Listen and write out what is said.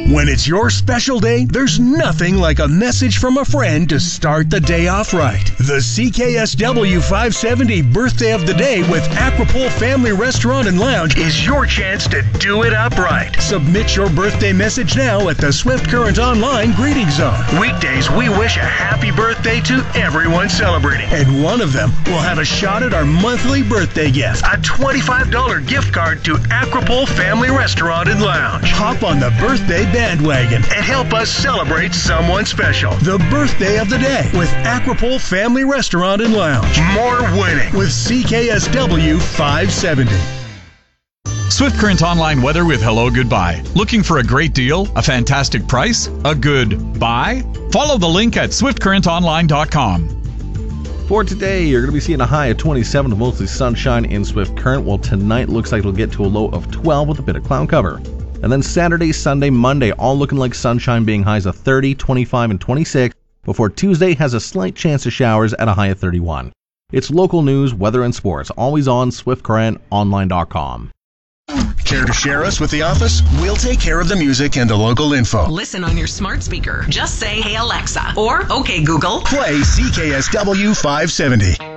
When it's your special day, there's nothing like a message from a friend to start the day off right. The CKSW 570 Birthday of the Day with Aquapool Family Restaurant and Lounge is your chance to do it up right. Submit your birthday message now at the Swift Current Online Greeting Zone. Weekdays, we wish a happy birthday to everyone celebrating, and one of them will have a shot at our monthly birthday gift, a $25 gift card to Aquapool Family Restaurant and Lounge. Hop on the birthday bandwagon and help us celebrate someone special. The Birthday of the Day with Aquapool Family Restaurant and Lounge. More winning with CKSW 570. Swift Current Online weather with Hello Goodbye. Looking for a great deal? A fantastic price? A good buy? Follow the link at swiftcurrentonline.com. For today, you're going to be seeing a high of 27 with mostly sunshine in Swift Current, while tonight looks like it'll get to a low of 12 with a bit of cloud cover. And then Saturday, Sunday, Monday, all looking like sunshine, being highs of 30, 25, and 26, before Tuesday has a slight chance of showers at a high of 31. It's local news, weather, and sports, always on SwiftCurrentOnline.com. Care to share us with the office? We'll take care of the music and the local info. Listen on your smart speaker. Just say, "Hey Alexa," or "Okay Google." Play CKSW 570.